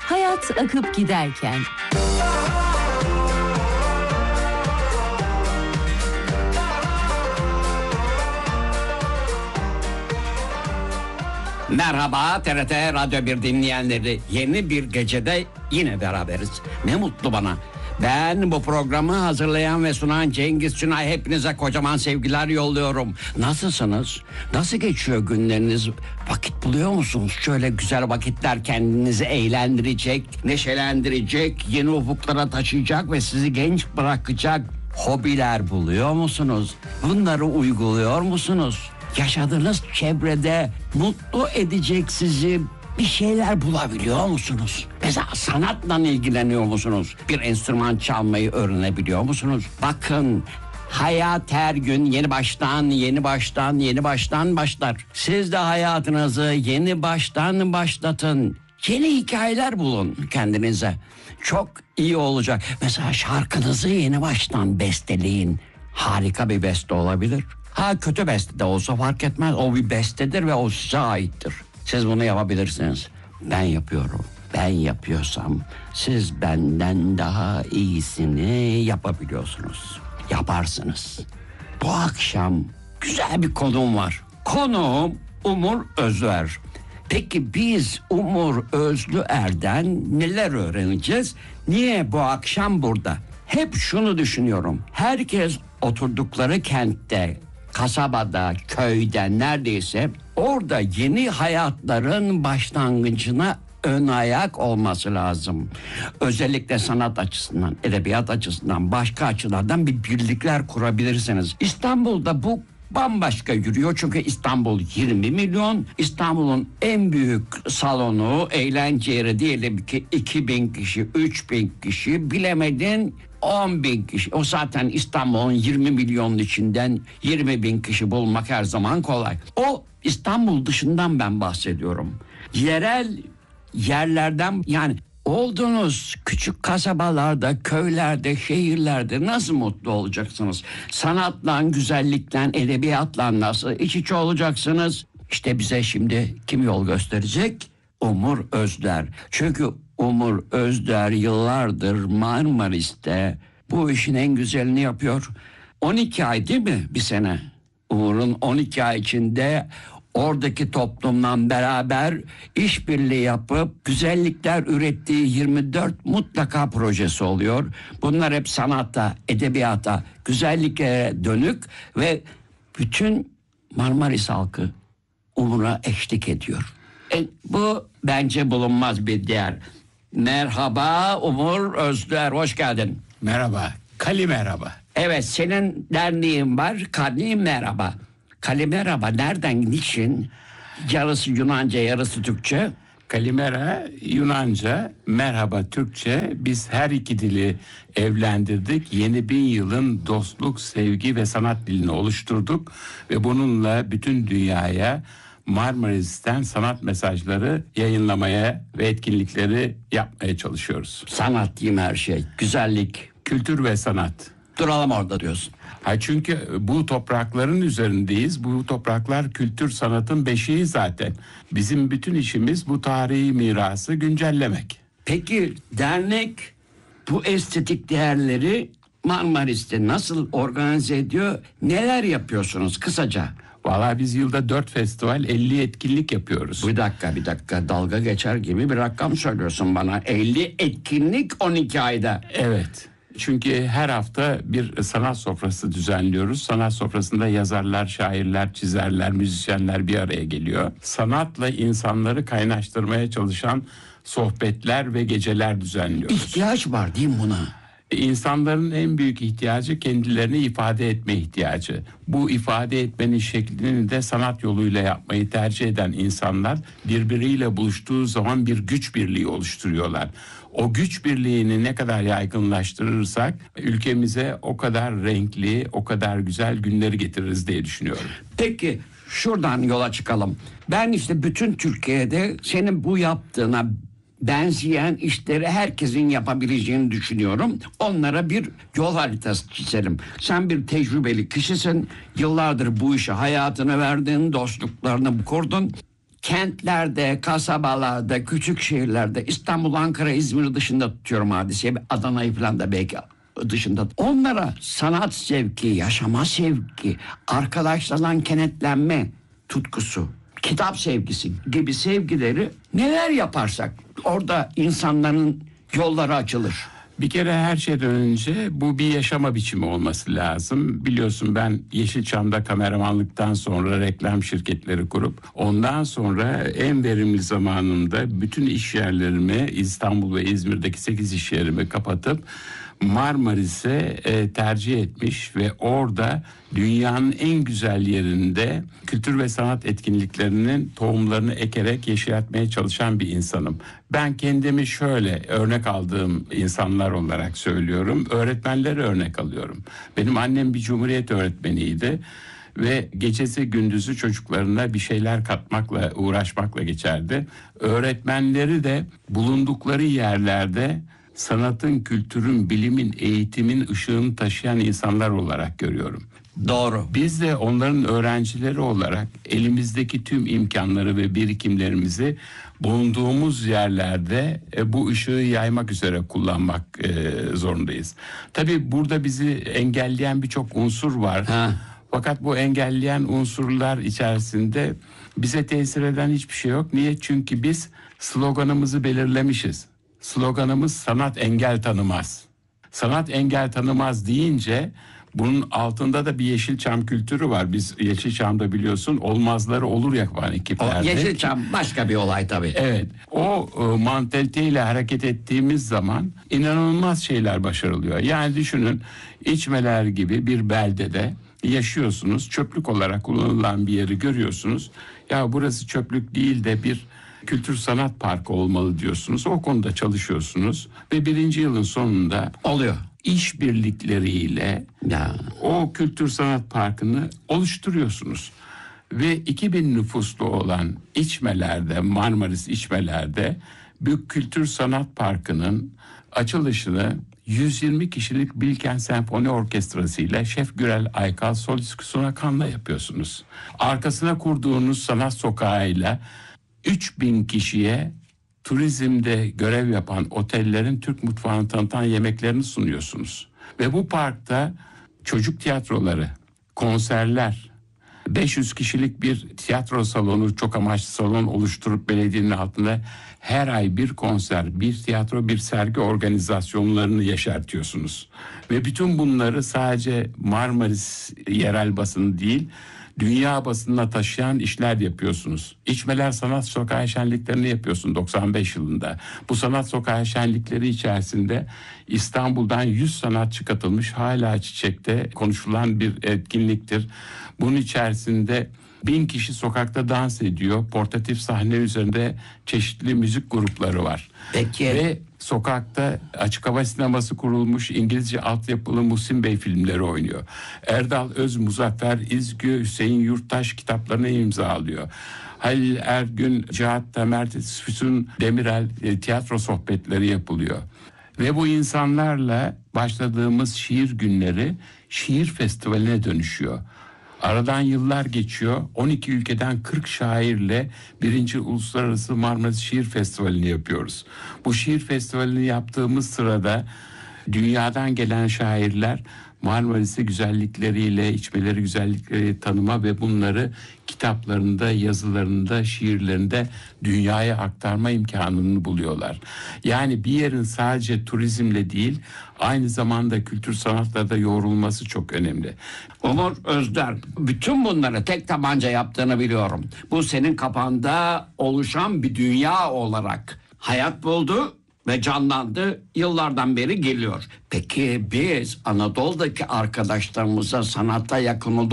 Hayat akıp giderken. Merhaba TRT Radyo 1 dinleyenleri. Yeni bir gecede yine beraberiz. Ne mutlu bana. Ben bu programı hazırlayan ve sunan Cengiz Sunay, hepinize kocaman sevgiler yolluyorum. Nasılsınız? Nasıl geçiyor günleriniz? Vakit buluyor musunuz? Şöyle güzel vakitler kendinizi eğlendirecek, neşelendirecek, yeni ufuklara taşıyacak ve sizi genç bırakacak hobiler buluyor musunuz? Bunları uyguluyor musunuz? Yaşadığınız çevrede mutlu edecek sizi bir şeyler bulabiliyor musunuz? Mesela sanatla ilgileniyor musunuz? Bir enstrüman çalmayı öğrenebiliyor musunuz? Bakın, hayat her gün yeni baştan başlar. Siz de hayatınızı yeni baştan başlatın. Yeni hikayeler bulun kendinize. Çok iyi olacak. Mesela şarkınızı yeni baştan besteleyin. Harika bir beste olabilir. Kötü beste de olsa fark etmez. O bir bestedir ve o size aittir. Siz bunu yapabilirsiniz. Ben yapıyorum. Ben yapıyorsam siz benden daha iyisini yapabiliyorsunuz. Yaparsınız. Bu akşam güzel bir konuğum var. Konuğum Umur Özlüer. Peki biz Umur Özlüer'den neler öğreneceğiz? Niye bu akşam burada? Hep şunu düşünüyorum. Herkes oturdukları kentte, kasabada, köyde, neredeyse orada yeni hayatların başlangıcına ön ayak olması lazım. Özellikle sanat açısından, edebiyat açısından, başka açılardan bir birlikler kurabilirsiniz. İstanbul'da bu bambaşka yürüyor çünkü İstanbul 20 milyon. İstanbul'un en büyük salonu, eğlence yeri diyelim ki 2000 kişi, 3000 kişi, bilemedin 10.000 kişi. O zaten İstanbul'un 20 milyonun içinden 20.000 kişi bulmak her zaman kolay. O İstanbul dışından ben bahsediyorum. Yerel yerlerden, yani olduğunuz küçük kasabalarda, köylerde, şehirlerde nasıl mutlu olacaksınız? Sanatla, güzellikle, edebiyatla nasıl iç içe olacaksınız? İşte bize şimdi kim yol gösterecek? Umur Özlüer. Çünkü Umur Özlüer yıllardır Marmaris'te bu işin en güzelini yapıyor. 12 ay değil mi bir sene? Umur'un 12 ay içinde oradaki toplumla beraber işbirliği yapıp güzellikler ürettiği 24 mutlaka projesi oluyor. Bunlar hep sanata, edebiyata, güzelliklere dönük ve bütün Marmaris halkı Umur'a eşlik ediyor. Bu bence bulunmaz bir değer. Merhaba Umur Özlüer, hoş geldin. Merhaba, Kali merhaba. Evet, senin derneğin var, Kali merhaba. Kali merhaba nereden, niçin? Yarısı Yunanca, yarısı Türkçe. Kalimera Yunanca, merhaba Türkçe. Biz her iki dili evlendirdik. Yeni 1000 yılın dostluk, sevgi ve sanat dilini oluşturduk. Ve bununla bütün dünyaya Marmaris'ten sanat mesajları yayınlamaya ve etkinlikleri yapmaya çalışıyoruz. Sanat diyeyim, her şey. Güzellik. Kültür ve sanat. Duralım orada diyorsun. Çünkü bu toprakların üzerindeyiz. Bu topraklar kültür sanatın beşiği zaten. Bizim bütün işimiz bu tarihi mirası güncellemek. Peki dernek bu estetik değerleri Marmaris'te nasıl organize ediyor? Neler yapıyorsunuz kısaca? Vallahi biz yılda 4 festival, 50 etkinlik yapıyoruz. Bir dakika, dalga geçer gibi bir rakam söylüyorsun bana. 50 etkinlik 12 ayda. Evet. Çünkü her hafta bir sanat sofrası düzenliyoruz. Sanat sofrasında yazarlar, şairler, çizerler, müzisyenler bir araya geliyor. Sanatla insanları kaynaştırmaya çalışan sohbetler ve geceler düzenliyoruz. İhtiyaç var değil mi buna? İnsanların en büyük ihtiyacı kendilerini ifade etme ihtiyacı. Bu ifade etmenin şeklini de sanat yoluyla yapmayı tercih eden insanlar birbiriyle buluştuğu zaman bir güç birliği oluşturuyorlar. O güç birliğini ne kadar yaygınlaştırırsak ülkemize o kadar renkli, o kadar güzel günleri getiririz diye düşünüyorum. Peki şuradan yola çıkalım. Ben işte bütün Türkiye'de senin bu yaptığına benzeyen işleri herkesin yapabileceğini düşünüyorum. Onlara bir yol haritası çizelim. Sen bir tecrübeli kişisin. Yıllardır bu işe hayatını verdin, dostluklarını kurdun. kentlerde, kasabalarda, küçük şehirlerde, İstanbul, Ankara, İzmir dışında tutuyorum hadiseyi. Adana'yı falan da belki dışında. Onlara sanat sevgi, yaşama sevgi, arkadaşlarla kenetlenme tutkusu, kitap sevgisi gibi sevgileri neler yaparsak orada insanların yolları açılır. Bir kere her şeyden önce bu bir yaşama biçimi olması lazım. Biliyorsun ben Yeşilçam'da kameramanlıktan sonra reklam şirketleri kurup ondan sonra en verimli zamanımda bütün iş yerlerimi İstanbul ve İzmir'deki 8 iş yerimi kapatıp Marmaris'e tercih etmiş ve orada dünyanın en güzel yerinde kültür ve sanat etkinliklerinin tohumlarını ekerek yeşertmeye çalışan bir insanım. Ben kendimi şöyle örnek aldığım insanlar olarak söylüyorum. Öğretmenleri örnek alıyorum. Benim annem bir cumhuriyet öğretmeniydi ve gecesi gündüzü çocuklarına bir şeyler katmakla, uğraşmakla geçerdi. Öğretmenleri de bulundukları yerlerde sanatın, kültürün, bilimin, eğitimin ışığını taşıyan insanlar olarak görüyorum. Doğru. Biz de onların öğrencileri olarak elimizdeki tüm imkanları ve birikimlerimizi bulunduğumuz yerlerde bu ışığı yaymak üzere kullanmak zorundayız. Tabii burada bizi engelleyen birçok unsur var. Fakat bu engelleyen unsurlar içerisinde bize tesir eden hiçbir şey yok. Niye? Çünkü biz sloganımızı belirlemişiz. Sloganımız sanat engel tanımaz. Sanat engel tanımaz deyince bunun altında da bir Yeşilçam kültürü var. Biz Yeşilçam'da biliyorsun olmazları olur yapan ekiplerde. Yeşilçam başka bir olay tabii. Evet. O mantaliteyle hareket ettiğimiz zaman inanılmaz şeyler başarılıyor. Yani düşünün İçmeler gibi bir beldede yaşıyorsunuz. Çöplük olarak kullanılan bir yeri görüyorsunuz. Ya burası çöplük değil de bir kültür sanat parkı olmalı diyorsunuz. O konuda çalışıyorsunuz ve 1. yılın sonunda Oluyor. işbirlikleriyle o kültür sanat parkını oluşturuyorsunuz. Ve 2000 nüfuslu olan İçmeler'de, Marmaris İçmeler'de Büyük Kültür Sanat Parkı'nın açılışını 120 kişilik Bilkent Senfoni Orkestrası ile Şef Gürel Aykal Solist Suna Kan'la yapıyorsunuz. Arkasına kurduğunuz sanat sokağıyla 3000 kişiye turizmde görev yapan otellerin Türk mutfağını tanıtan yemeklerini sunuyorsunuz. Ve bu parkta çocuk tiyatroları, konserler, 500 kişilik bir tiyatro salonu, çok amaçlı salon oluşturup belediyenin altında her ay bir konser, bir tiyatro, bir sergi organizasyonlarını yaşartıyorsunuz. Ve bütün bunları sadece Marmaris yerel basını değil, dünya basınına taşıyan işler yapıyorsunuz. İçmeler Sanat Sokağı Şenliklerini yapıyorsun 95 yılında. Bu sanat sokağı şenlikleri içerisinde İstanbul'dan 100 sanatçı katılmış, hala Çiçek'te konuşulan bir etkinliktir. Bunun içerisinde 1000 kişi sokakta dans ediyor. Portatif sahne üzerinde çeşitli müzik grupları var. Peki. Ve sokakta açık hava sineması kurulmuş, İngilizce altyapılı Muhsin Bey filmleri oynuyor. Erdal Öz, Muzaffer İzgü, Hüseyin Yurttaş kitaplarına imza alıyor. Halil Ergün, Cihat Tamer, Füsun Demirel tiyatro sohbetleri yapılıyor. Ve bu insanlarla başladığımız şiir günleri şiir festivaline dönüşüyor. Aradan yıllar geçiyor. 12 ülkeden 40 şairle 1. Uluslararası Marmaris Şiir Festivali'ni yapıyoruz. Bu şiir festivalini yaptığımız sırada dünyadan gelen şairler Marmaris'i güzellikleriyle, içmeleri güzellikleri tanıma ve bunları kitaplarında, yazılarında, şiirlerinde dünyaya aktarma imkanını buluyorlar. Yani bir yerin sadece turizmle değil, aynı zamanda kültür sanatlarda yoğrulması çok önemli. Umur Özdar, bütün bunları tek tabanca yaptığını biliyorum. Bu senin kafanda oluşan bir dünya olarak hayat buldu ve canlandı, yıllardan beri geliyor. Peki biz Anadolu'daki arkadaşlarımıza sanatta yakın